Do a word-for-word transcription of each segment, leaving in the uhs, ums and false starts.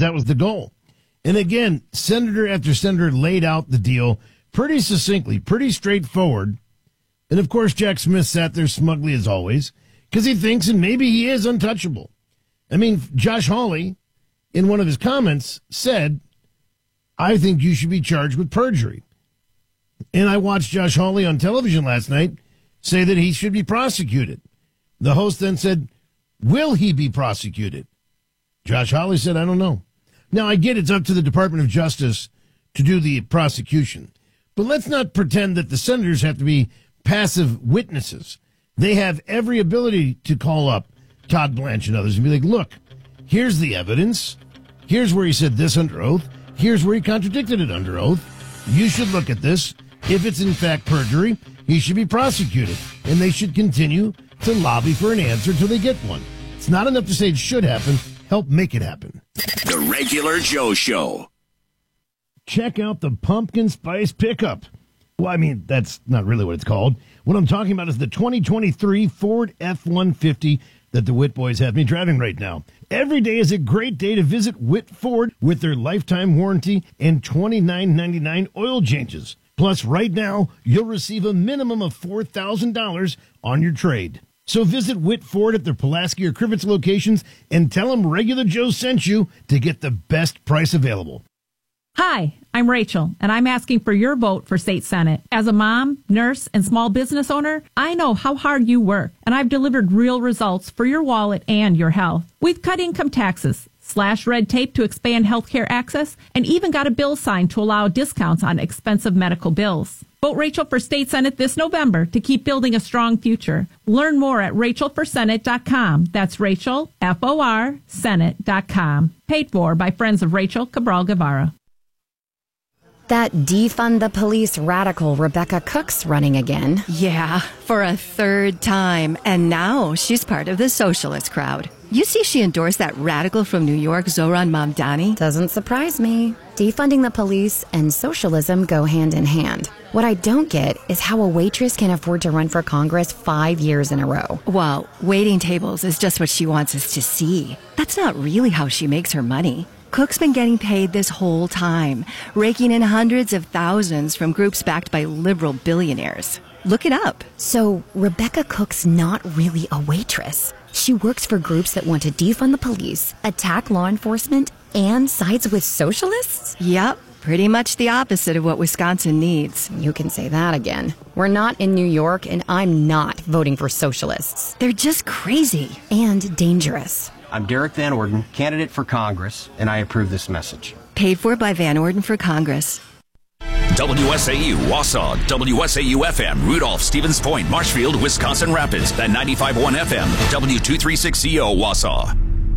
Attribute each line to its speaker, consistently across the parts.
Speaker 1: that was the goal. And again, senator after senator laid out the deal pretty succinctly, pretty straightforward. And of course, Jack Smith sat there smugly as always because he thinks, and maybe he is, untouchable. I mean, Josh Hawley, in one of his comments, said, I think you should be charged with perjury. And I watched Josh Hawley on television last night say that he should be prosecuted. The host then said, will he be prosecuted? Josh Hawley said, I don't know. Now, I get it's up to the Department of Justice to do the prosecution. But let's not pretend that the senators have to be passive witnesses. They have every ability to call up Todd Blanche and others and be like, look, here's the evidence. Here's where he said this under oath. Here's where he contradicted it under oath. You should look at this. If it's in fact perjury, he should be prosecuted. And they should continue to lobby for an answer until they get one. It's not enough to say it should happen. Help make it happen.
Speaker 2: The Regular Joe Show.
Speaker 1: Check out the pumpkin spice pickup. Well, I mean, that's not really what it's called. What I'm talking about is the twenty twenty-three Ford F one fifty that the Witt boys have me driving right now. Every day is a great day to visit Witt Ford with their lifetime warranty and twenty-nine ninety-nine oil changes. Plus, right now, you'll receive a minimum of four thousand dollars on your trade. So visit Witt Ford at their Pulaski or Crivets locations and tell them Regular Joe sent you to get the best price available.
Speaker 3: Hi, I'm Rachel, and I'm asking for your vote for state senate. As a mom, nurse, and small business owner, I know how hard you work, and I've delivered real results for your wallet and your health. We've cut income taxes, slashed red tape to expand healthcare access, and even got a bill signed to allow discounts on expensive medical bills. Vote Rachel for state senate this November to keep building a strong future. Learn more at rachel for senate dot com. That's Rachel, F O R, Senate dot com. Paid for by Friends of Rachel Cabral Guevara.
Speaker 4: That defund the police radical Rebecca Cook's running again.
Speaker 5: Yeah, for a third time. And now she's part of the socialist crowd. You see she endorsed that radical from New York, Zohran Mamdani?
Speaker 4: Doesn't surprise me. Defunding the police and socialism go hand in hand. What I don't get is how a waitress can afford to run for Congress five years in a row.
Speaker 5: Well, waiting tables is just what she wants us to see. That's not really how she makes her money. Cook's been getting paid this whole time, raking in hundreds of thousands from groups backed by liberal billionaires. Look it up.
Speaker 4: So Rebecca Cook's not really a waitress. She works for groups that want to defund the police, attack law enforcement, and sides with socialists?
Speaker 5: Yep, pretty much the opposite of what Wisconsin needs.
Speaker 4: You can say that again. We're not in New York, and I'm not voting for socialists.
Speaker 5: They're just crazy.
Speaker 4: And dangerous.
Speaker 6: I'm Derek Van Orden, candidate for Congress, and I approve this message.
Speaker 5: Paid for by Van Orden for Congress.
Speaker 2: W S A U, Wausau, W S A U F M, Rudolph, Stevens Point, Marshfield, Wisconsin Rapids, and ninety-five point one F M, W two thirty-six C O, Wausau.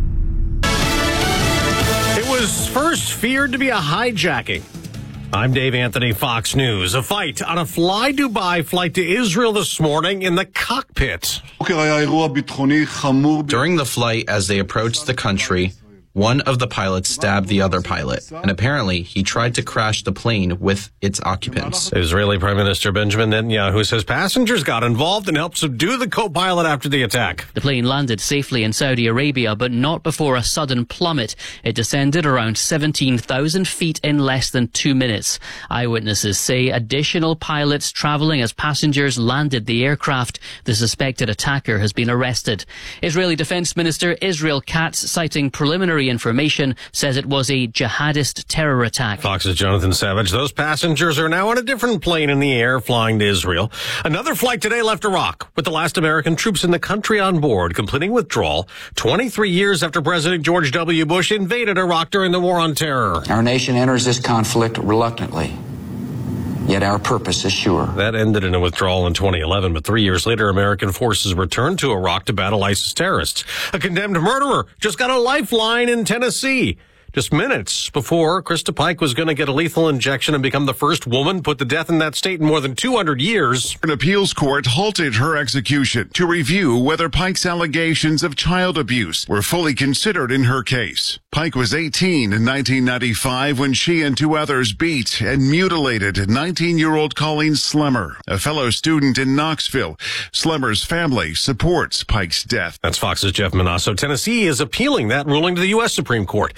Speaker 7: It was first feared to be a hijacking. I'm Dave Anthony, Fox News. A fight on a Fly Dubai flight to Israel this morning in the cockpit.
Speaker 8: During the flight, as they approached the country, one of the pilots stabbed the other pilot, and apparently he tried to crash the plane with its occupants.
Speaker 7: Israeli Prime Minister Benjamin Netanyahu says passengers got involved and helped subdue the co-pilot after the attack.
Speaker 9: The plane landed safely in Saudi Arabia, but not before a sudden plummet. It descended around seventeen thousand feet in less than two minutes. Eyewitnesses say additional pilots traveling as passengers landed the aircraft. The suspected attacker has been arrested. Israeli Defense Minister Israel Katz, citing preliminary information, says it was a jihadist terror attack.
Speaker 7: Fox's Jonathan Savage. Those passengers are now on a different plane in the air flying to Israel. Another flight today left Iraq with the last American troops in the country on board, completing withdrawal twenty-three years after President George W. Bush invaded Iraq during the War on Terror.
Speaker 10: Our nation enters this conflict reluctantly, yet our purpose is sure.
Speaker 7: That ended in a withdrawal in twenty eleven, but three years later, American forces returned to Iraq to battle ISIS terrorists. A condemned murderer just got a lifeline in Tennessee. Just minutes before Krista Pike was going to get a lethal injection and become the first woman put to death in that state in more than two hundred years.
Speaker 11: An appeals court halted her execution to review whether Pike's allegations of child abuse were fully considered in her case. Pike was eighteen in nineteen ninety-five when she and two others beat and mutilated nineteen-year-old Colleen Slemmer, a fellow student in Knoxville. Slemmer's family supports Pike's death.
Speaker 7: That's Fox's Jeff Manasso. Tennessee is appealing that ruling to the U S Supreme Court. We got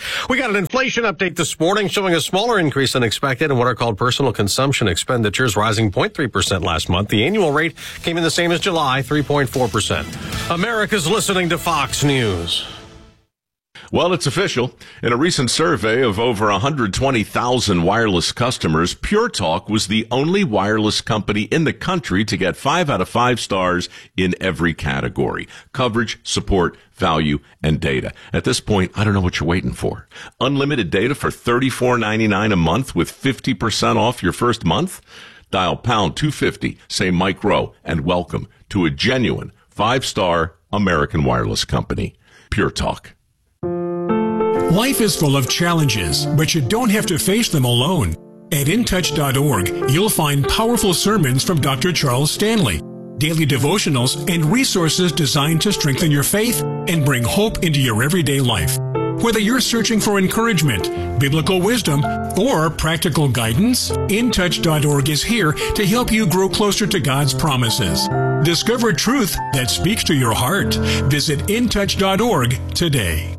Speaker 7: got an inflation update this morning showing a smaller increase than expected in what are called personal consumption expenditures, rising zero point three percent last month. The annual rate came in the same as July, three point four percent. America's listening to Fox News.
Speaker 12: Well, it's official. In a recent survey of over one hundred twenty thousand wireless customers, Pure Talk was the only wireless company in the country to get five out of five stars in every category: coverage, support, value, and data. At this point, I don't know what you're waiting for. Unlimited data for thirty-four ninety-nine a month with fifty percent off your first month? Dial pound two fifty, say Mike Rowe, and welcome to a genuine five-star American wireless company. Pure Talk.
Speaker 13: Life is full of challenges, but you don't have to face them alone. At in touch dot org, you'll find powerful sermons from Doctor Charles Stanley, daily devotionals, and resources designed to strengthen your faith and bring hope into your everyday life. Whether you're searching for encouragement, biblical wisdom, or practical guidance, in touch dot org is here to help you grow closer to God's promises. Discover truth that speaks to your heart. Visit in touch dot org today.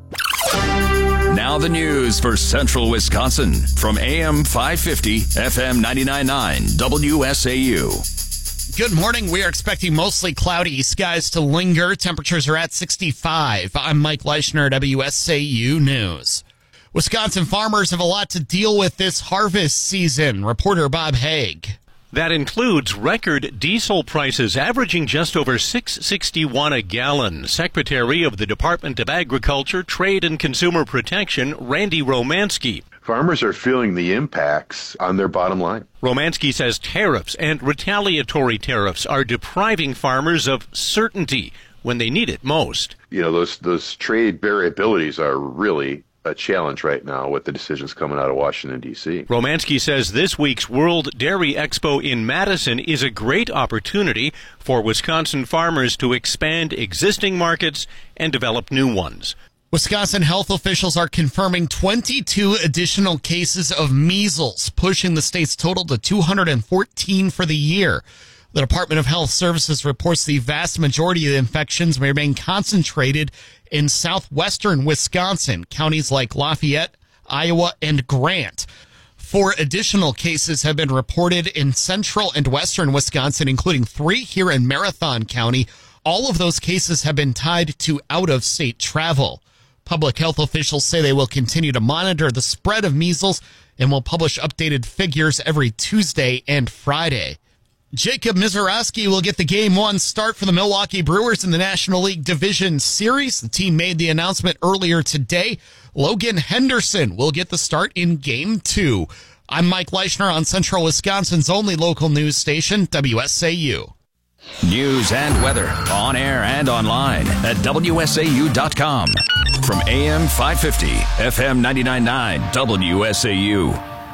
Speaker 2: Now the news for Central Wisconsin from A M five fifty, F M ninety-nine point nine, W S A U.
Speaker 14: Good morning. We are expecting mostly cloudy skies to linger. Temperatures are at sixty-five. I'm Mike Leischner, W S A U News. Wisconsin farmers have a lot to deal with this harvest season. Reporter Bob Haig.
Speaker 15: That includes record diesel prices averaging just over six dollars and sixty-one cents a gallon. Secretary of the Department of Agriculture, Trade and Consumer Protection, Randy Romanski.
Speaker 16: Farmers are feeling the impacts on their bottom line.
Speaker 15: Romanski says tariffs and retaliatory tariffs are depriving farmers of certainty when they need it most.
Speaker 16: You know, those those trade variabilities are really a challenge right now with the decisions coming out of Washington, D C.
Speaker 15: Romanski says this week's World Dairy Expo in Madison is a great opportunity for Wisconsin farmers to expand existing markets and develop new ones.
Speaker 14: Wisconsin health officials are confirming twenty-two additional cases of measles, pushing the state's total to two hundred fourteen for the year. The Department of Health Services reports the vast majority of the infections may remain concentrated in southwestern Wisconsin, counties like Lafayette, Iowa, and Grant. Four additional cases have been reported in central and western Wisconsin, including three here in Marathon County. All of those cases have been tied to out-of-state travel. Public health officials say they will continue to monitor the spread of measles and will publish updated figures every Tuesday and Friday. Jacob Mizorowski will get the game one start for the Milwaukee Brewers in the National League Division Series. The team made the announcement earlier today. Logan Henderson will get the start in game two. I'm Mike Leischner on Central Wisconsin's only local news station, W S A U.
Speaker 2: News and weather on air and online at W S A U dot com. From A M five fifty, F M ninety-nine point nine, W S A U.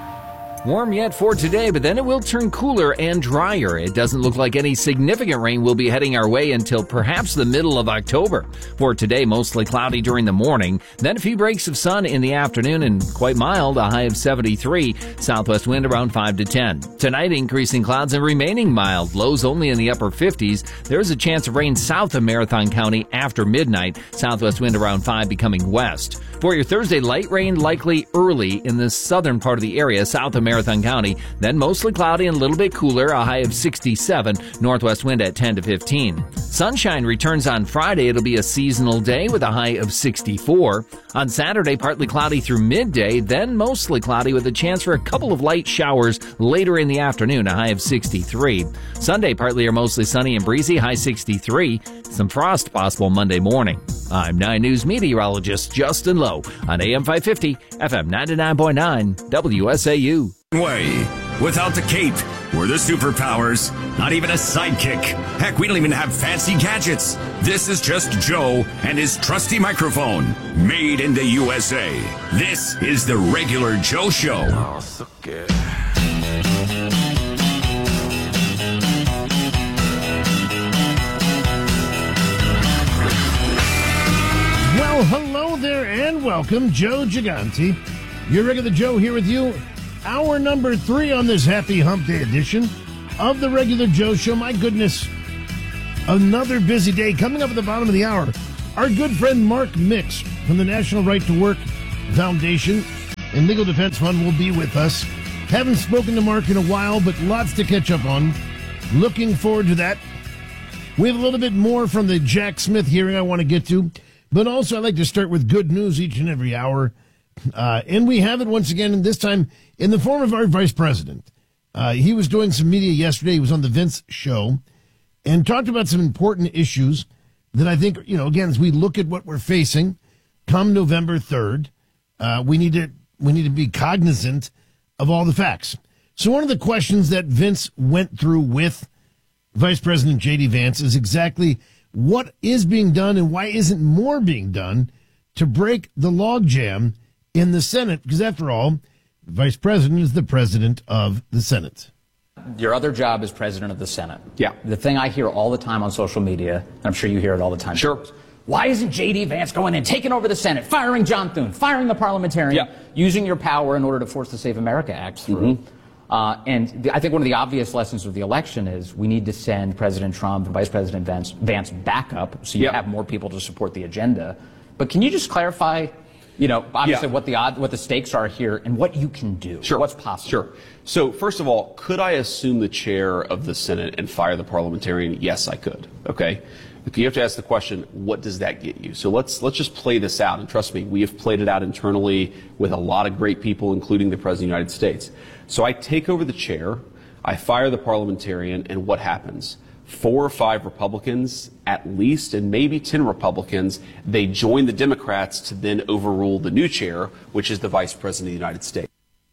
Speaker 17: Warm yet for today, but then it will turn cooler and drier. It doesn't look like any significant rain will be heading our way until perhaps the middle of October. For today, mostly cloudy during the morning, then a few breaks of sun in the afternoon and quite mild, a high of seventy-three. Southwest wind around five to ten. Tonight, increasing clouds and remaining mild, lows only in the upper fifties. There's a chance of rain south of Marathon County after midnight. Southwest wind around five becoming west. For your Thursday, light rain likely early in the southern part of the area, south of Marathon County. Then mostly cloudy and a little bit cooler, a high of sixty-seven. Northwest wind at ten to fifteen. Sunshine returns on Friday. It'll be a seasonal day with a high of sixty-four. On Saturday, partly cloudy through midday, then mostly cloudy with a chance for a couple of light showers later in the afternoon, a high of sixty-three. Sunday, partly or mostly sunny and breezy, high sixty-three. Some frost possible Monday morning. I'm nine News meteorologist Justin Lowe on A M five fifty, F M ninety-nine point nine, W S A U.
Speaker 2: Way. Without the cape or the superpowers, not even a sidekick. Heck, we don't even have fancy gadgets. This is just Joe and his trusty microphone, made in the U S A. This is the Regular Joe Show.
Speaker 18: Oh, so good.
Speaker 1: Well, hello there and welcome, Joe Gigante. Your Regular Joe here with you. Hour number three on this happy hump day edition of the Regular Joe Show. My goodness, another busy day. Coming up at the bottom of the hour, our good friend Mark Mix from the National Right to Work Foundation and Legal Defense Fund will be with us. Haven't spoken to Mark in a while, but lots to catch up on. Looking forward to that. We have a little bit more from the Jack Smith hearing I want to get to, but also I'd like to start with good news each and every hour. Uh, and we have it once again, and this time in the form of our vice president. Uh, he was doing some media yesterday. He was on the Vince show and talked about some important issues that I think, you know, again, as we look at what we're facing come November third, uh, we need to we need to be cognizant of all the facts. So one of the questions that Vince went through with Vice President J D. Vance is exactly what is being done and why isn't more being done to break the logjam in the Senate, because after all, the Vice President is the President of the Senate.
Speaker 18: Your other job is President of the Senate.
Speaker 19: Yeah.
Speaker 18: The thing I hear all the time on social media, and I'm sure you hear it all the time.
Speaker 19: Sure.
Speaker 18: Why isn't J D. Vance going in, taking over the Senate, firing John Thune, firing the parliamentarian,
Speaker 19: yeah.
Speaker 18: using your power in order to force the Save America Act through? Mm-hmm. Uh, and the, I think one of the obvious lessons of the election is we need to send President Trump and Vice President Vance, Vance back up so you
Speaker 19: yep.
Speaker 18: have more people to support the agenda. But can you just clarify, you know, obviously
Speaker 19: yeah.
Speaker 18: what the odd, what the stakes are here and what you can do?
Speaker 19: Sure.
Speaker 18: What's possible?
Speaker 19: Sure. So first of all, could I assume the chair of the Senate and fire the parliamentarian? Yes, I could. Okay. You have to ask the question, what does that get you? So let's let's just play this out. And trust me, we have played it out internally with a lot of great people, including the President of the United States. So I take over the chair, I fire the parliamentarian, and what happens? Four or five Republicans, at least, and maybe ten Republicans, they join the Democrats to then overrule the new chair, which is the Vice President of the United States.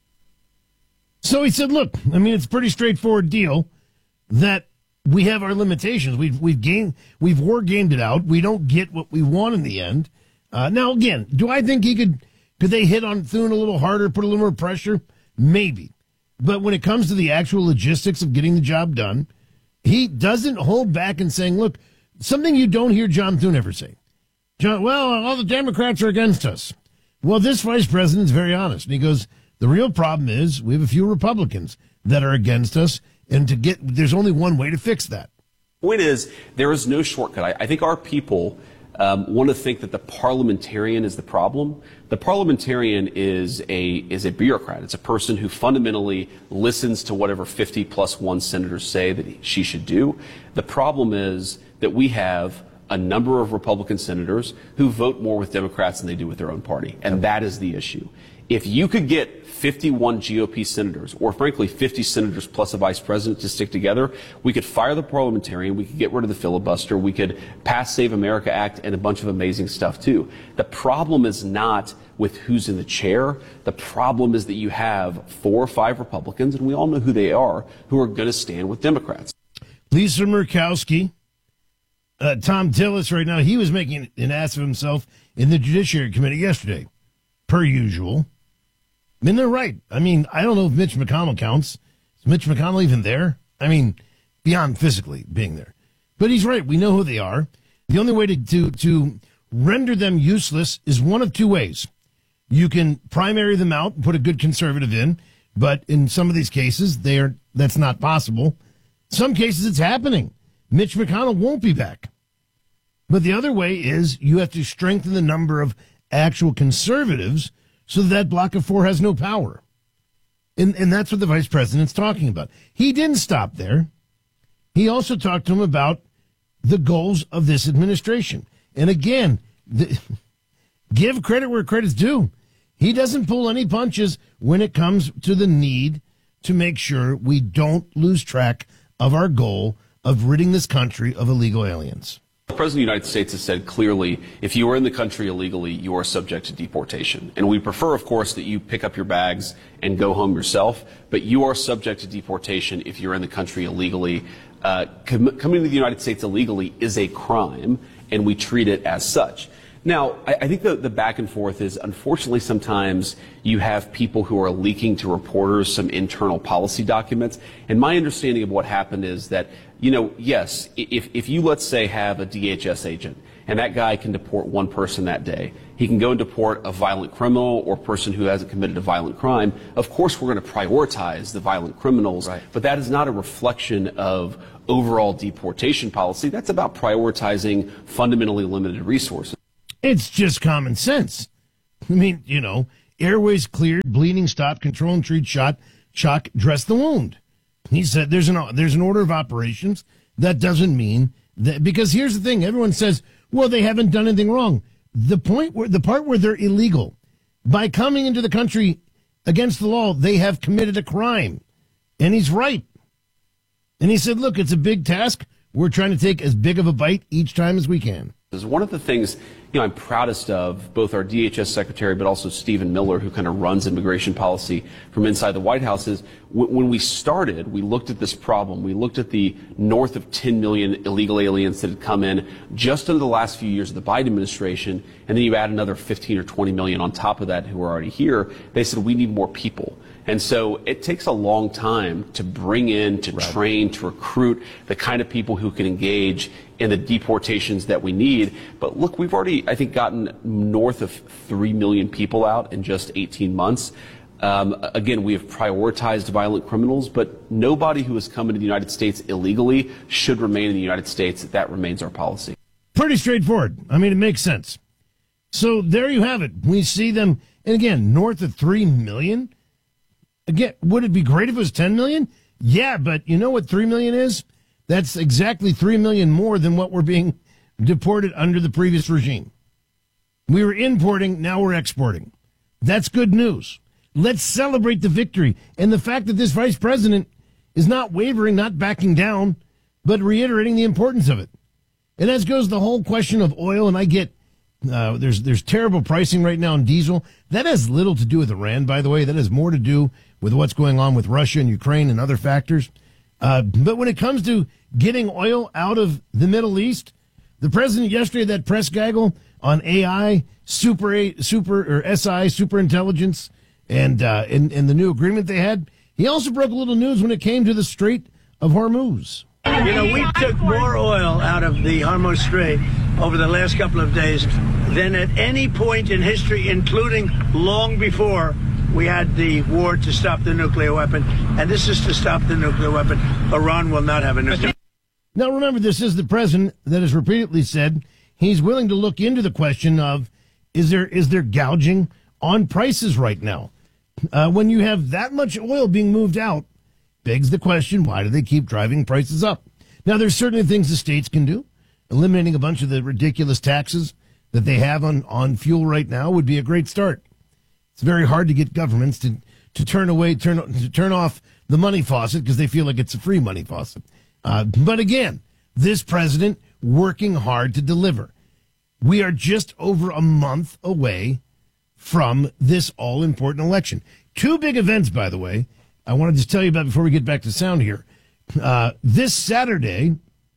Speaker 1: So he said, look, I mean, it's a pretty straightforward deal that we have our limitations. We've we've gamed, we've war gamed it out. We don't get what we want in the end. Uh, now, again, do I think he could? Could they hit on Thune a little harder, put a little more pressure? Maybe. But when it comes to the actual logistics of getting the job done, he doesn't hold back in saying, "Look, something you don't hear John Thune ever say. John, well, all the Democrats are against us." Well, this vice president's very honest, and he goes, "The real problem is we have a few Republicans that are against us." And to get, there's only one way to fix that.
Speaker 19: Point is, there is no shortcut. I, I think our people um, want to think that the parliamentarian is the problem. The parliamentarian is a is a bureaucrat. It's a person who fundamentally listens to whatever fifty plus one senators say that he, she should do. The problem is that we have a number of Republican senators who vote more with Democrats than they do with their own party, and that is the issue. If you could get fifty-one G O P senators, or frankly fifty senators plus a vice president to stick together, we could fire the parliamentarian, we could get rid of the filibuster, we could pass Save America Act and a bunch of amazing stuff too. The problem is not with who's in the chair. The problem is that you have four or five Republicans, and we all know who they are, who are going to stand with Democrats.
Speaker 1: Lisa Murkowski, uh, Tom Tillis right now, he was making an ass of himself in the Judiciary Committee yesterday, per usual. I mean, they're right. I mean, I don't know if Mitch McConnell counts. Is Mitch McConnell even there? I mean, beyond physically being there. But he's right. We know who they are. The only way to, to, to render them useless is one of two ways. You can primary them out and put a good conservative in, but in some of these cases, they are, that's not possible. Some cases, it's happening. Mitch McConnell won't be back. But the other way is you have to strengthen the number of actual conservatives so that block of four has no power. And, and that's what the vice president's talking about. He didn't stop there. He also talked to him about the goals of this administration. And again, the, give credit where credit's due. He doesn't pull any punches when it comes to the need to make sure we don't lose track of our goal of ridding this country of illegal aliens.
Speaker 19: The President of the United States has said clearly, if you are in the country illegally, you are subject to deportation. And we prefer, of course, that you pick up your bags and go home yourself, but you are subject to deportation if you're in the country illegally. Uh, com- coming to the United States illegally is a crime, and we treat it as such. Now, I, I think the, the back and forth is, unfortunately, sometimes you have people who are leaking to reporters some internal policy documents. And my understanding of what happened is that, you know, yes, if, if you, let's say, have a D H S agent, and that guy can deport one person that day, he can go and deport a violent criminal or person who hasn't committed a violent crime. Of course, we're going to prioritize the violent criminals, right. But that is not a reflection of overall deportation policy. That's about prioritizing fundamentally limited resources.
Speaker 1: It's just common sense. I mean, you know, Airways cleared, bleeding stopped, control and treat shot, shock, dress the wound. He said there's an there's an order of operations. That doesn't mean that, because here's the thing, everyone says, well, they haven't done anything wrong. The point where the part where they're illegal, by coming into the country against the law, they have committed a crime. And he's right. And he said, look, it's a big task. We're trying to take as big of a bite each time as we can.
Speaker 19: One of the things, you know, I'm proudest of, both our D H S secretary, but also Stephen Miller, who kind of runs immigration policy from inside the White House, is w- when we started, we looked at this problem. We looked at the north of ten million illegal aliens that had come in just in the last few years of the Biden administration, and then you add another fifteen or twenty million on top of that who are already here. They said, we need more people. And so it takes a long time to bring in, to right. train, to recruit the kind of people who can engage in the deportations that we need. But look, we've already, I think, gotten north of three million people out in just eighteen months. Um, again, we have prioritized violent criminals, but nobody who has come into the United States illegally should remain in the United States. That remains our policy.
Speaker 1: Pretty straightforward. I mean, it makes sense. So there you have it. We see them, and again, north of three million. Again, would it be great if it was ten million? Yeah, but you know what three million is? That's exactly three million more than what we're being deported under the previous regime. We were importing, now we're exporting. That's good news. Let's celebrate the victory and the fact that this vice president is not wavering, not backing down, but reiterating the importance of it. And as goes the whole question of oil, and I get uh, there's there's terrible pricing right now in diesel. That has little to do with Iran, by the way. That has more to do with what's going on with Russia and Ukraine and other factors. Uh, but when it comes to getting oil out of the Middle East, the president yesterday had that press gaggle on A I, super, A, super or S I, super intelligence, and, uh, and, and the new agreement they had. He also broke a little news when it came to the Strait of Hormuz.
Speaker 20: You know, we took more oil out of the Hormuz Strait over the last couple of days than at any point in history, including long before we had the war to stop the nuclear weapon. And this is to stop the nuclear weapon. Iran will not have a nuclear.
Speaker 1: Now, remember, this is the president that has repeatedly said he's willing to look into the question of, is there is there gouging on prices right now? Uh, when you have that much oil being moved out, begs the question, why do they keep driving prices up? Now, there's certainly things the states can do. Eliminating a bunch of the ridiculous taxes that they have on, on fuel right now would be a great start. It's very hard to get governments to, to turn away, turn to turn off the money faucet because they feel like it's a free money faucet. Uh, but again, this president working hard to deliver. We are just over a month away from this all-important election. Two big events, by the way, I wanted to tell you about before we get back to sound here. Uh, this Saturday,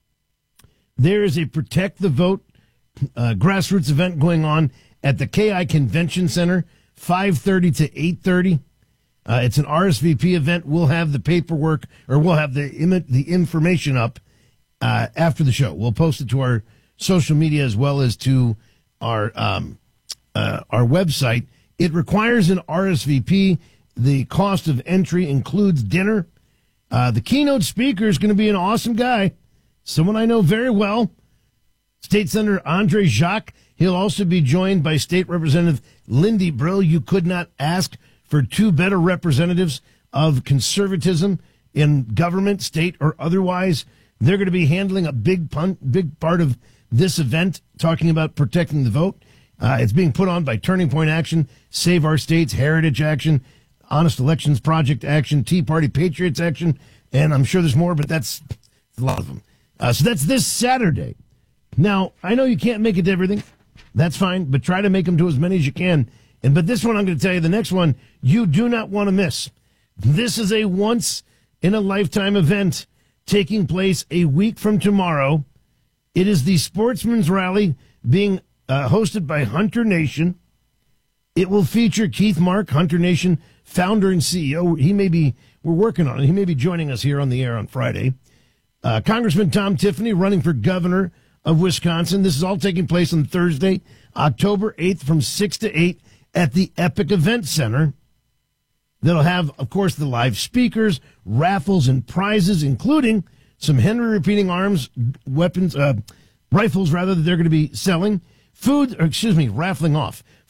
Speaker 1: there is a Protect the Vote uh, grassroots event going on at the K I Convention Center, five thirty to eight thirty. Uh, it's an R S V P event. We'll have the paperwork, or we'll have the Im- the information up uh, after the show. We'll post it to our social media as well as to our um, uh, our website. It requires an R S V P. The cost of entry includes dinner. Uh, the keynote speaker is going to be an awesome guy, someone I know very well, State Senator Andre Jacques. He'll also be joined by State Representative Lindy Brill. You could not ask for two better representatives of conservatism in government, state or otherwise. They're going to be handling a big pun- big part of this event, talking about protecting the vote. Uh, it's being put on by Turning Point Action, Save Our States, Heritage Action, Honest Elections Project Action, Tea Party Patriots Action, and I'm sure there's more, but that's a lot of them. Uh, so that's this Saturday. Now, I know you can't make it to everything. That's fine, but try to make them to as many as you can. And but this one, I'm going to tell you, the next one, you do not want to miss. This is a once-in-a-lifetime event taking place a week from tomorrow. It is the Sportsman's Rally being uh, hosted by Hunter Nation. It will feature Keith Mark, Hunter Nation founder and C E O. He may be, we're working on it. He may be joining us here on the air on Friday. Uh, Congressman Tom Tiffany running for governor of Wisconsin. This is all taking place on Thursday, October eighth from six to eight at the Epic Event Center. That'll have, of course, the live speakers, raffles, and prizes, including some Henry repeating arms, weapons, uh, rifles, rather, that they're going to be selling. Food, or excuse me, raffling off.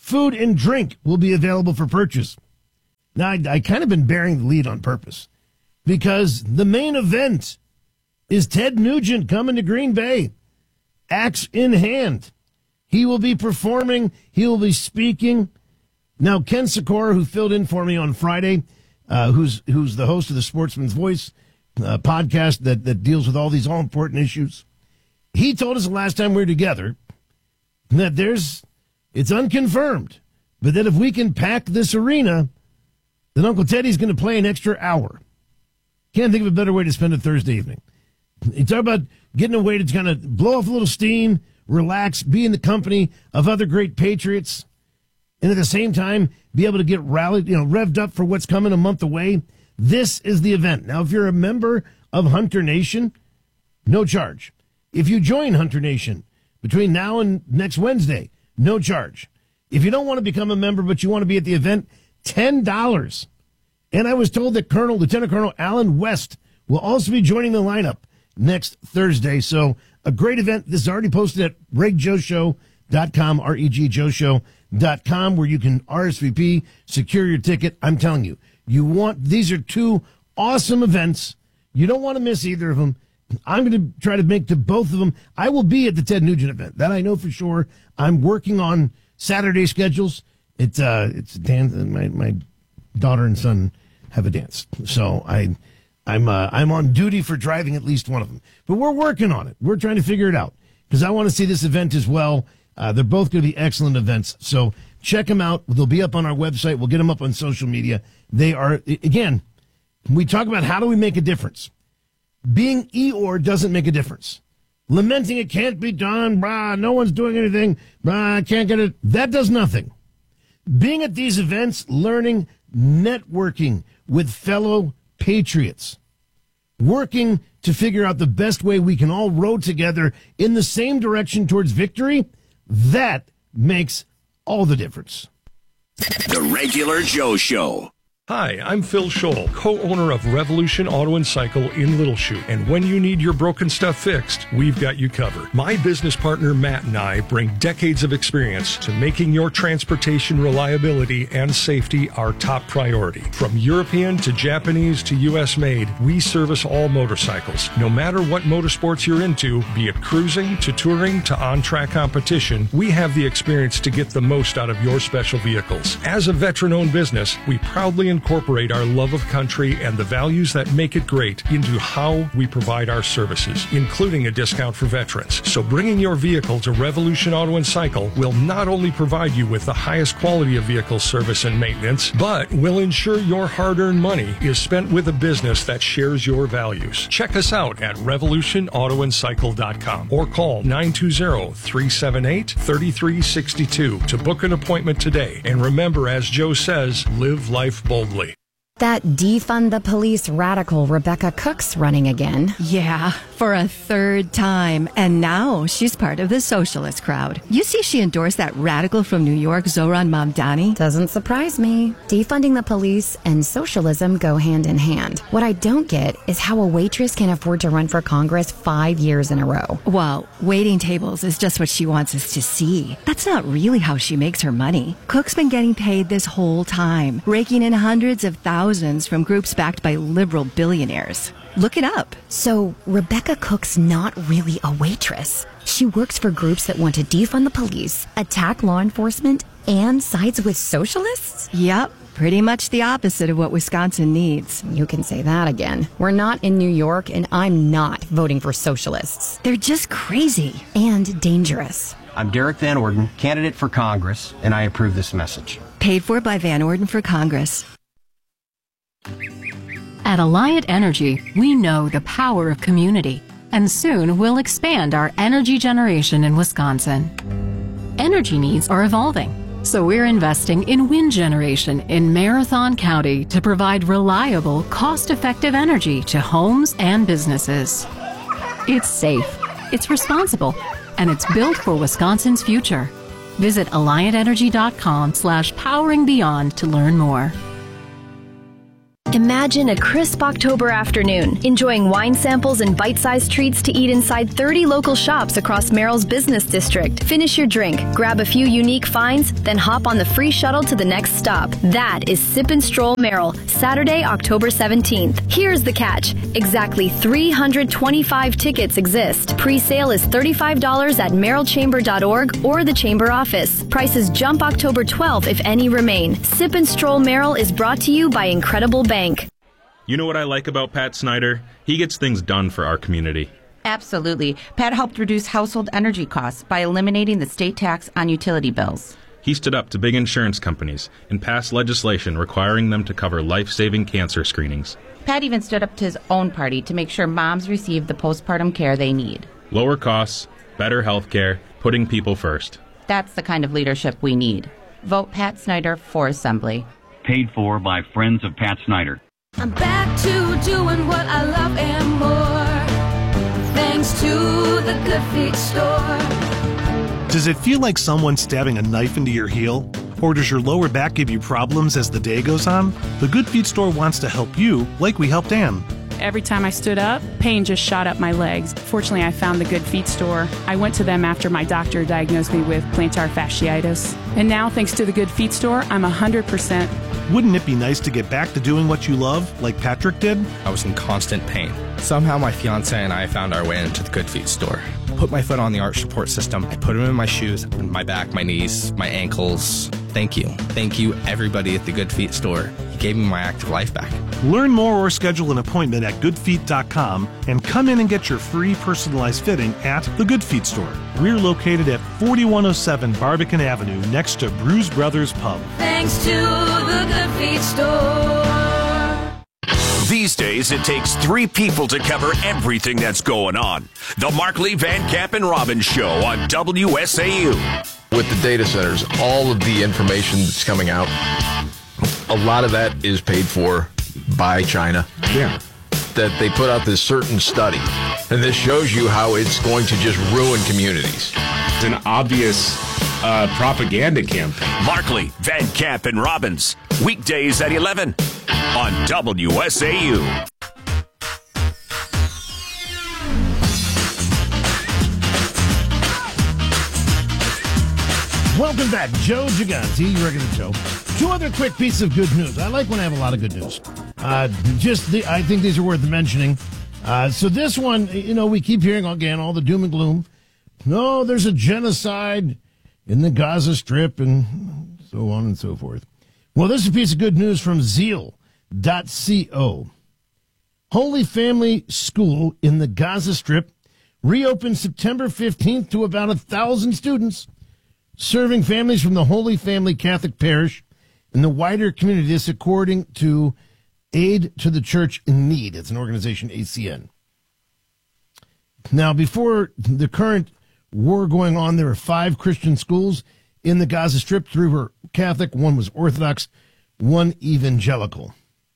Speaker 1: food and drink will be available for purchase. Now, I, I kind of been bearing the lead on purpose because the main event is Ted Nugent coming to Green Bay, axe in hand. He will be performing. He will be speaking. Now, Ken Sikora, who filled in for me on Friday, uh, who's who's the host of the Sportsman's Voice uh, podcast that, that deals with all these all-important issues, he told us the last time we were together that there's, it's unconfirmed, but that if we can pack this arena, then Uncle Teddy's going to play an extra hour. Can't think of a better way to spend a Thursday evening. You talk about getting away to kind of blow off a little steam, relax, be in the company of other great Patriots, and at the same time be able to get rallied, you know, revved up for what's coming a month away. This is the event. Now, if you're a member of Hunter Nation, no charge. If you join Hunter Nation between now and next Wednesday, no charge. If you don't want to become a member but you want to be at the event, ten dollars. And I was told that Colonel, Lieutenant Colonel Alan West will also be joining the lineup next Thursday. So a great event. This is already posted at reg joe show dot com, R E G joe show dot com, where you can R S V P, secure your ticket. I'm telling you, you want, these are two awesome events. You don't want to miss either of them. I'm going to try to make to both of them. I will be at the Ted Nugent event. That I know for sure. I'm working on Saturday schedules. It's uh, it's a dance. My my daughter and son have a dance, so I I'm uh, I'm on duty for driving at least one of them. But we're working on it. We're trying to figure it out because I want to see this event as well. Uh, they're both going to be excellent events. So check them out. They'll be up on our website. We'll get them up on social media. They are, again, we talk about how do we make a difference. Being Eeyore doesn't make a difference. Lamenting it can't be done, brah, no one's doing anything, brah, I can't get it. That does nothing. Being at these events, learning, networking with fellow Patriots, working to figure out the best way we can all row together in the same direction towards victory, that makes all the difference.
Speaker 2: The Regular Joe Show.
Speaker 13: Hi, I'm Phil Scholl, co-owner of Revolution Auto and Cycle in Little Chute. And when you need your broken stuff fixed, we've got you covered. My business partner Matt and I bring decades of experience to making your transportation reliability and safety our top priority. From European to Japanese to U S made, we service all motorcycles. No matter what motorsports you're into, be it cruising to touring to on-track competition, we have the experience to get the most out of your special vehicles. As a veteran-owned business, we proudly incorporate our love of country and the values that make it great into how we provide our services, including a discount for veterans. So bringing your vehicle to Revolution Auto and Cycle will not only provide you with the highest quality of vehicle service and maintenance, but will ensure your hard-earned money is spent with a business that shares your values. Check us out at revolution auto and cycle dot com or call nine two zero, three seven eight, three three six two to book an appointment today. And remember, as Joe says, live life boldly.
Speaker 4: That defund the police radical Rebecca Cook's running again.
Speaker 5: Yeah, for a third time. And now she's part of the socialist crowd. You see she endorsed that radical from New York, Zoran Mamdani?
Speaker 4: Doesn't surprise me. Defunding the police and socialism go hand in hand. What I don't get is how a waitress can afford to run for Congress five years in a row.
Speaker 5: Well, waiting tables is just what she wants us to see. That's not really how she makes her money. Cook's been getting paid this whole time, raking in hundreds of thousands from groups backed by liberal billionaires. Look it up.
Speaker 4: So Rebecca Cook's not really a waitress. She works for groups that want to defund the police, attack law enforcement, and sides with socialists?
Speaker 5: Yep. Pretty much the opposite of what Wisconsin needs.
Speaker 4: You can say that again. We're not in New York, and I'm not voting for socialists.
Speaker 5: They're just crazy.
Speaker 4: And dangerous.
Speaker 6: I'm Derek Van Orden, candidate for Congress, and I approve this message.
Speaker 5: Paid for by Van Orden for Congress.
Speaker 21: At Alliant Energy, we know the power of community, and soon we'll expand our energy generation in Wisconsin. Energy needs are evolving, so we're investing in wind generation in Marathon County to provide reliable, cost-effective energy to homes and businesses. It's safe, it's responsible, and it's built for Wisconsin's future. Visit alliant energy dot com slash powering beyond to learn more.
Speaker 3: Imagine a crisp October afternoon, enjoying wine samples and bite-sized treats to eat inside thirty local shops across Merrill's business district. Finish your drink, grab a few unique finds, then hop on the free shuttle to the next stop. That is Sip and Stroll Merrill, Saturday, October seventeenth. Here's the catch. Exactly three hundred twenty-five tickets exist. Pre-sale is thirty-five dollars at merrill chamber dot org or the Chamber office. Prices jump October twelfth if any remain. Sip and Stroll Merrill is brought to you by Incredible Bank.
Speaker 22: You know what I like about Pat Snyder? He gets things done for our community.
Speaker 23: Absolutely. Pat helped reduce household energy costs by eliminating the state tax on utility bills.
Speaker 22: He stood up to big insurance companies and passed legislation requiring them to cover life-saving cancer screenings.
Speaker 23: Pat even stood up to his own party to make sure moms receive the postpartum care they need.
Speaker 22: Lower costs, better health care, putting people first.
Speaker 23: That's the kind of leadership we need. Vote Pat Snyder for Assembly.
Speaker 24: Paid for by Friends of Pat Snyder.
Speaker 25: I'm back to doing what I love and more, thanks to the Good Feet store.
Speaker 26: Does it feel like someone stabbing a knife into your heel? Or does your lower back give you problems as the day goes on? The Good Feet store wants to help you like we helped Ann.
Speaker 27: Every time I stood up, pain just shot up my legs. Fortunately, I found the Good Feet store. I went to them after my doctor diagnosed me with plantar fasciitis. And now, thanks to the Good Feet store, I'm one hundred percent.
Speaker 26: Wouldn't it be nice to get back to doing what you love, like Patrick did?
Speaker 28: I was in constant pain. Somehow my fiance and I found our way into the Good Feet store. Put my foot on the arch support system. I put them in my shoes, my back, my knees, my ankles. Thank you. Thank you, everybody at the Good Feet store. You gave me my active life back.
Speaker 26: Learn more or schedule an appointment at good feet dot com and come in and get your free personalized fitting at the Good Feet store. We're located at forty-one oh seven Barbican Avenue next to Bruise Brothers Pub.
Speaker 25: Thanks to the Good Feet store.
Speaker 2: These days, it takes three people to cover everything that's going on. The Markley, Van Camp, and Robbins Show on W S A U.
Speaker 29: With the data centers, all of the information that's coming out, a lot of that is paid for by China.
Speaker 30: Yeah.
Speaker 29: That they put out this certain study, and this shows you how it's going to just ruin communities.
Speaker 30: It's an obvious uh, propaganda campaign.
Speaker 2: Markley, Van Camp, and Robbins, weekdays at eleven on W S A U.
Speaker 1: Welcome back, Joe Gigante, regular Joe. Two other quick pieces of good news. I like when I have a lot of good news. Uh, just, the, I think these are worth mentioning. Uh, so this one, you know, we keep hearing again all the doom and gloom. No, there's a genocide in the Gaza Strip and so on and so forth. Well, this is a piece of good news from zeal dot co. Holy Family School in the Gaza Strip reopened September fifteenth to about a thousand students, serving families from the Holy Family Catholic Parish and the wider community. This according to Aid to the Church in Need. It's an organization, A C N. Now, before the current war going on, there were five Christian schools in the Gaza Strip. Three were Catholic, one was Orthodox, one evangelical.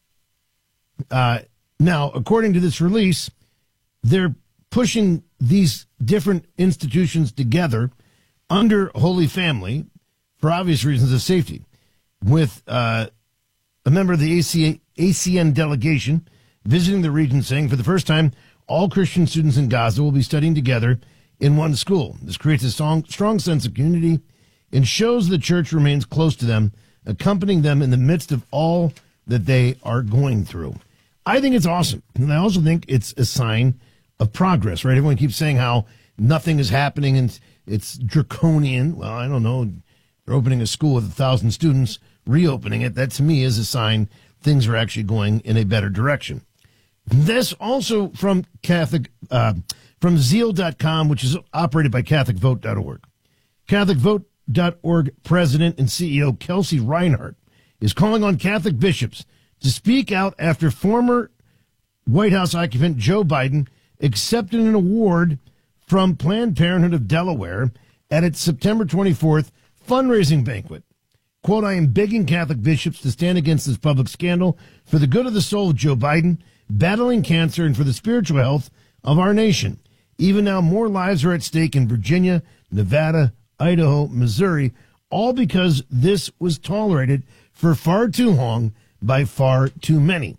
Speaker 1: Uh, now, according to this release, they're pushing these different institutions together under Holy Family for obvious reasons of safety, with uh, a member of the A C N delegation visiting the region saying, for the first time, all Christian students in Gaza will be studying together in one school. This creates a strong, strong sense of community and shows the church remains close to them, accompanying them in the midst of all that they are going through. I think it's awesome. And I also think it's a sign of progress, right? Everyone keeps saying how nothing is happening and it's draconian. Well, I don't know. They're opening a school with a thousand students, reopening it. That to me is a sign things are actually going in a better direction. This also from Catholic, uh, from zeal dot com, which is operated by Catholic Vote dot org. Catholic Vote dot org President and C E O Kelsey Reinhardt is calling on Catholic bishops to speak out after former White House occupant Joe Biden accepted an award from Planned Parenthood of Delaware at its September twenty-fourth fundraising banquet. Quote, I am begging Catholic bishops to stand against this public scandal for the good of the soul of Joe Biden, battling cancer, and for the spiritual health of our nation. Even now, more lives are at stake in Virginia, Nevada, Idaho, Missouri, all because this was tolerated for far too long by far too many.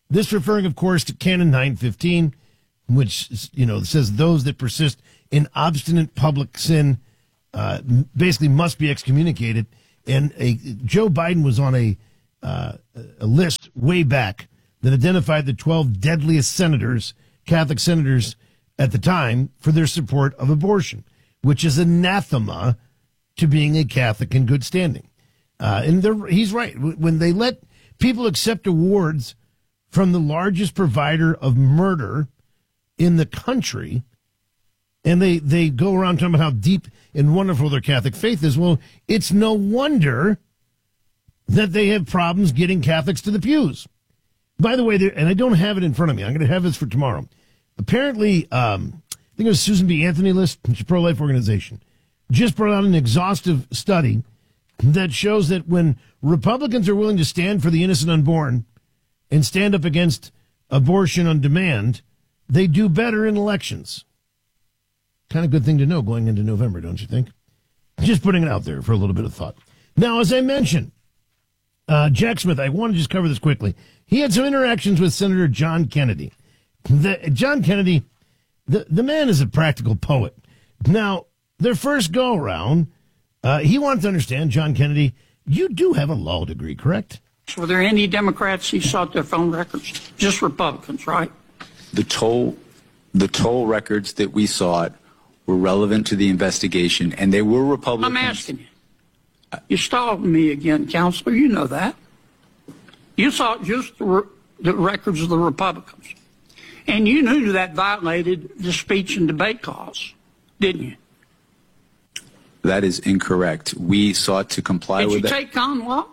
Speaker 1: This referring, of course, to Canon nine fifteen, which, you know, says those that persist in obstinate public sin uh, basically must be excommunicated. And a, Joe Biden was on a, uh, a list way back that identified the twelve deadliest senators, Catholic senators at the time, for their support of abortion, which is anathema to being a Catholic in good standing. Uh, and he's right. When they let people accept awards from the largest provider of murder in the country, and they, they go around talking about how deep and wonderful their Catholic faith is, well, it's no wonder that they have problems getting Catholics to the pews. By the way, and I don't have it in front of me. I'm going to have this for tomorrow. Apparently, um, I think it was Susan B. Anthony List, which is a pro-life organization, just brought out an exhaustive study that shows that when Republicans are willing to stand for the innocent unborn and stand up against abortion on demand, they do better in elections. Kind of good thing to know going into November, don't you think? Just putting it out there for a little bit of thought. Now, as I mentioned, uh, Jack Smith, I want to just cover this quickly. He had some interactions with Senator John Kennedy. The, John Kennedy, the, the man is a practical poet. Now, their first go-around, uh, he wanted to understand, John Kennedy, you do have a law degree, correct?
Speaker 7: Were there any Democrats who sought their phone records? Just Republicans, right?
Speaker 8: The toll, the toll records that we sought were relevant to the investigation, and they were Republicans.
Speaker 7: I'm asking you. You're stalling me again, Counselor. You know that. You sought just the, re- the records of the Republicans. And you knew that violated the speech and debate clause, didn't you?
Speaker 8: That is incorrect. We sought to comply
Speaker 7: Did
Speaker 8: with
Speaker 7: you
Speaker 8: that.
Speaker 7: take con law?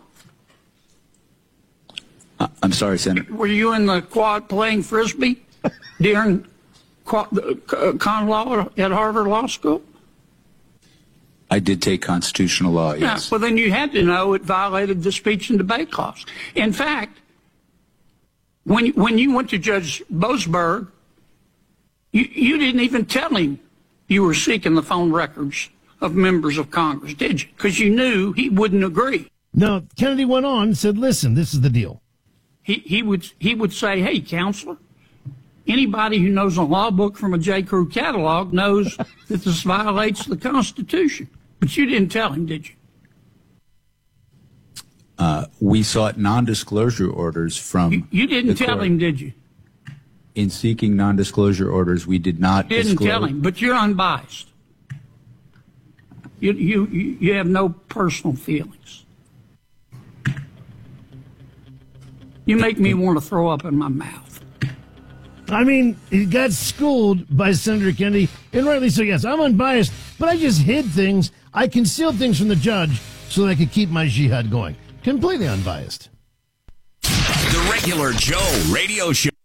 Speaker 8: Uh, I'm sorry, Senator.
Speaker 7: Were you in the quad playing Frisbee during quad, uh, con law at Harvard Law School?
Speaker 8: I did take constitutional law, yes.
Speaker 7: Yeah, well, then you had to know it violated the speech and debate clause. In fact, when, when you went to Judge Boasberg, you, you didn't even tell him you were seeking the phone records of members of Congress, did you? Because you knew he wouldn't agree.
Speaker 1: No, Kennedy went on and said, listen, this is the deal.
Speaker 7: He, he, would, he would say, hey, Counselor, anybody who knows a law book from a J. Crew catalog knows that this violates the Constitution. But you didn't tell him, did you?
Speaker 8: Uh, we sought non-disclosure orders from...
Speaker 7: You, you didn't tell
Speaker 8: court.
Speaker 7: him, did you?
Speaker 8: In seeking non-disclosure orders, we did not
Speaker 7: You didn't
Speaker 8: disclose...
Speaker 7: tell him, but you're unbiased. You, you, you have no personal feelings. You make me want to throw up in my mouth.
Speaker 1: I mean, he got schooled by Senator Kennedy, and rightly so, yes. I'm unbiased, but I just hid things. I concealed things from the judge so that I could keep my jihad going. Completely unbiased.
Speaker 2: The Regular Joe Radio Show.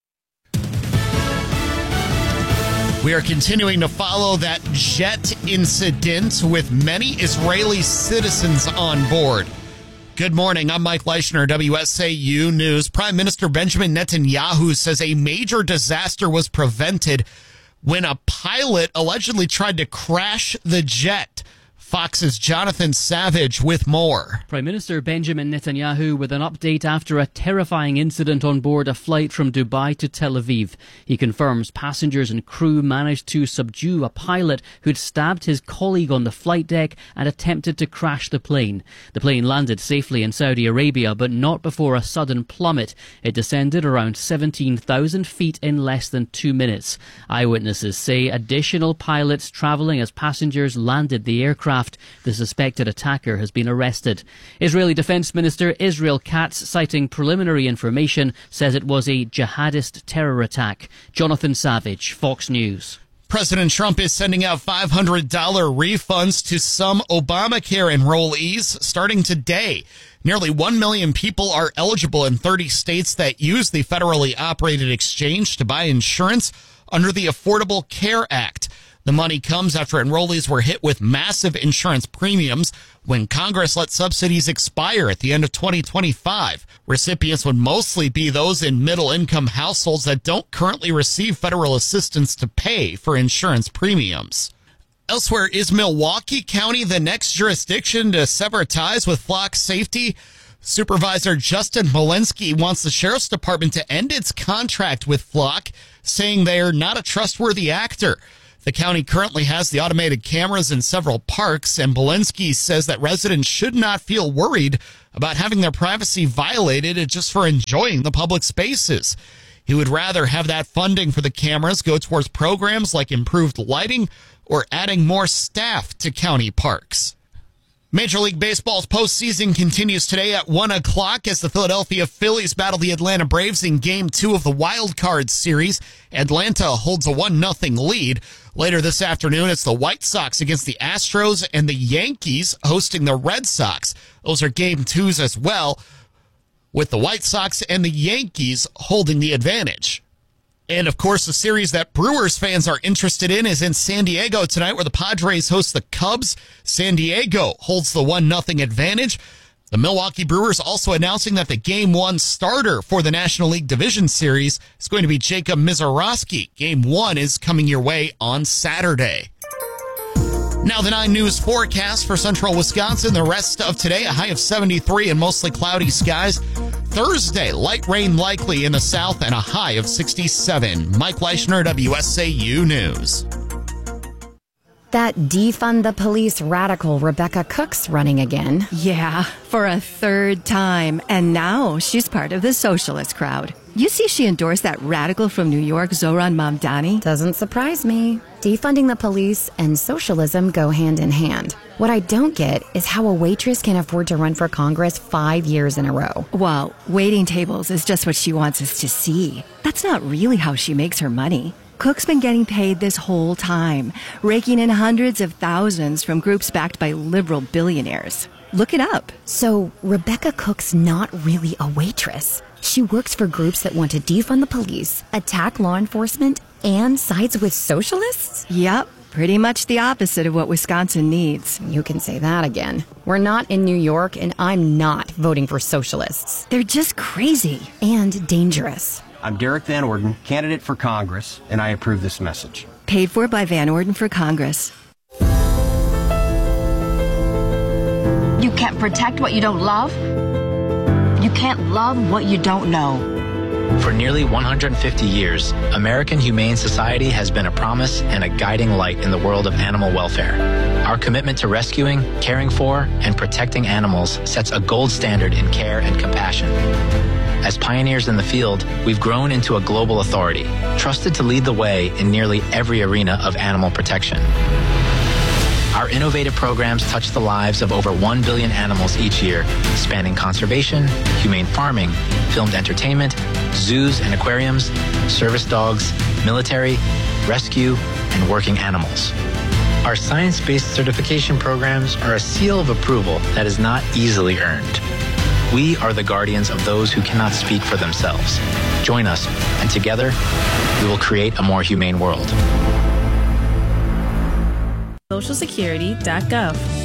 Speaker 9: We are continuing to follow that jet incident with many Israeli citizens on board. Good morning. I'm Mike Leischner, W S A U News. Prime Minister Benjamin Netanyahu says a major disaster was prevented when a pilot allegedly tried to crash the jet. Fox's Jonathan Savage with more.
Speaker 10: Prime Minister Benjamin Netanyahu with an update after a terrifying incident on board a flight from Dubai to Tel Aviv. He confirms passengers and crew managed to subdue a pilot who'd stabbed his colleague on the flight deck and attempted to crash the plane. The plane landed safely in Saudi Arabia, but not before a sudden plummet. It descended around seventeen thousand feet in less than two minutes. Eyewitnesses say additional pilots traveling as passengers landed the aircraft. The suspected attacker has been arrested. Israeli Defense Minister Israel Katz, citing preliminary information, says it was a jihadist terror attack. Jonathan Savage, Fox News.
Speaker 9: President Trump is sending out five hundred dollars refunds to some Obamacare enrollees starting today. Nearly one million people are eligible in thirty states that use the federally operated exchange to buy insurance under the Affordable Care Act. The money comes after enrollees were hit with massive insurance premiums when Congress let subsidies expire at the end of twenty twenty-five. Recipients would mostly be those in middle-income households that don't currently receive federal assistance to pay for insurance premiums. Elsewhere, is Milwaukee County the next jurisdiction to sever ties with flock safety? Supervisor Justin Malinsky wants the Sheriff's Department to end its contract with Flock, saying they are not a trustworthy actor. The county currently has the automated cameras in several parks, and Malinsky says that residents should not feel worried about having their privacy violated just for enjoying the public spaces. He would rather have that funding for the cameras go towards programs like improved lighting or adding more staff to county parks. Major League Baseball's postseason continues today at one o'clock as the Philadelphia Phillies battle the Atlanta Braves in Game two of the Wild Card Series. Atlanta holds a one nothing lead. Later this afternoon, it's the White Sox against the Astros and the Yankees hosting the Red Sox. Those are Game twos as well, with the White Sox and the Yankees holding the advantage. And, of course, the series that Brewers fans are interested in is in San Diego tonight, where the Padres host the Cubs. San Diego holds the one nothing advantage. The Milwaukee Brewers also announcing that the Game one starter for the National League Division Series is going to be Jacob Misiorowski. Game one is coming your way on Saturday. Now the nine News forecast for central Wisconsin. The rest of today, a high of seventy-three and mostly cloudy skies. Thursday, light rain likely in the south and a high of sixty-seven. Mike Leischner, W S A U News.
Speaker 4: That defund the police radical Rebecca Cook's running again.
Speaker 5: Yeah, for a third time. And now she's part of the socialist crowd. You see she endorsed that radical from New York, Zohran Mamdani?
Speaker 4: Doesn't surprise me. Defunding the police and socialism go hand in hand. What I don't get is how a waitress can afford to run for Congress five years in a row.
Speaker 5: Well, waiting tables is just what she wants us to see. That's not really how she makes her money. Cook's been getting paid this whole time, raking in hundreds of thousands from groups backed by liberal billionaires. Look it up.
Speaker 4: So Rebecca Cook's not really a waitress. She works for groups that want to defund the police, attack law enforcement, and sides with socialists?
Speaker 5: Yep, pretty much the opposite of what Wisconsin needs.
Speaker 4: You can say that again. We're not in New York, and I'm not voting for socialists.
Speaker 5: They're just crazy.
Speaker 4: And dangerous.
Speaker 6: I'm Derek Van Orden, candidate for Congress, and I approve this message.
Speaker 5: Paid for by Van Orden for Congress.
Speaker 11: You can't protect what you don't love. You can't love what you don't know.
Speaker 12: For nearly one hundred fifty years, American Humane Society has been a promise and a guiding light in the world of animal welfare. Our commitment to rescuing, caring for, and protecting animals sets a gold standard in care and compassion. As pioneers in the field, we've grown into a global authority, trusted to lead the way in nearly every arena of animal protection. Our innovative programs touch the lives of over one billion animals each year, spanning conservation, humane farming, filmed entertainment, zoos and aquariums, service dogs, military, rescue, and working animals. Our science-based certification programs are a seal of approval that is not easily earned. We are the guardians of those who cannot speak for themselves. Join us, and together, we will create a more humane world.
Speaker 13: social security dot gov.